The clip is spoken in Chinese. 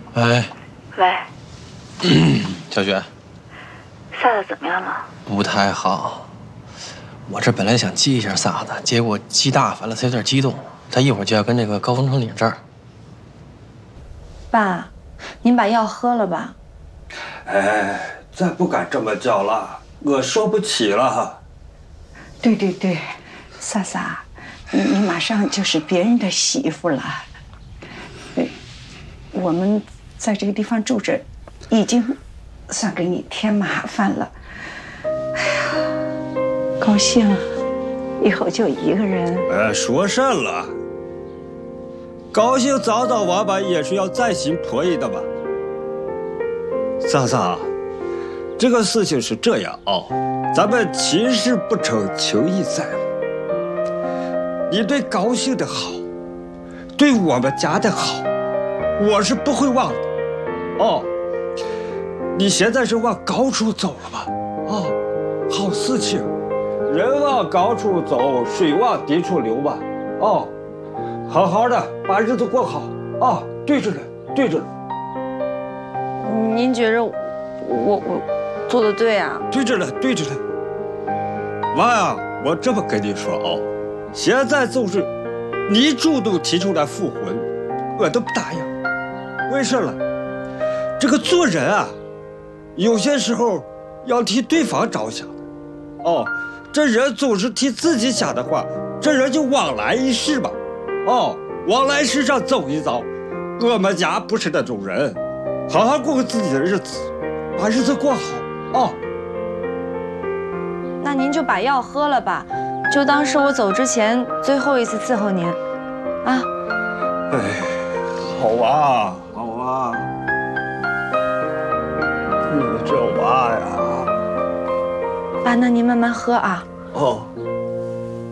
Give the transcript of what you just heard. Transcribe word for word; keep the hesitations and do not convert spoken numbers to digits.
喂。 喂。 小雪。 萨萨怎么样了？ 不太好。我这本来想接一下萨萨，结果鸡大发了，他有点激动，他一会儿就要跟那个高峰城领证。 爸，您把药喝了吧。 哎，再不敢这么叫了，我受不起了。 对对对，萨萨，你你马上就是别人的媳妇了。我们在这个地方住着，已经算给你添麻烦了。哎呀，高兴，以后就一个人。 哎，说甚了？高兴早早晚晚也是要再寻婆姨的吧？萨萨，这个事情是这样啊、哦，咱们亲事不成，情义在。你对高兴的好，对我们家的好，我是不会忘的。哦，你现在是往高处走了吧？哦，好事情，人往高处走，水往低处流吧。哦，好好的把日子过好啊！对着呢，对着呢。 您觉着我我做的对啊？ 对着呢，对着呢。娃呀，我这么跟你说哦，现在就是你主动提出来复婚，我都不答应。为什么？这个做人啊，有些时候要替对方着想的。哦，这人总是替自己想的话，这人就往来一世吧。哦，往来世上走一遭。我们家不是那种人，好好过自己的日子，把日子过好哦。 那您就把药喝了吧，就当是我走之前最后一次伺候您，啊。 哎，好啊，好啊。你这娃呀。 爸，那您慢慢喝啊。 哦。